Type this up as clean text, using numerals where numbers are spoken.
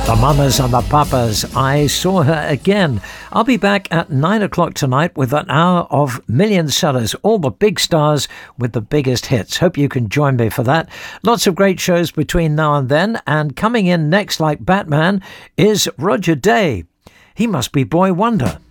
The Mamas and the Papas, I Saw Her Again. I'll be back at 9 o'clock tonight with an hour of million sellers, all the big stars with the biggest hits. Hope you can join me for that. Lots of great shows between now and then, and coming in next like Batman is Roger Day. He must be Boy Wonder.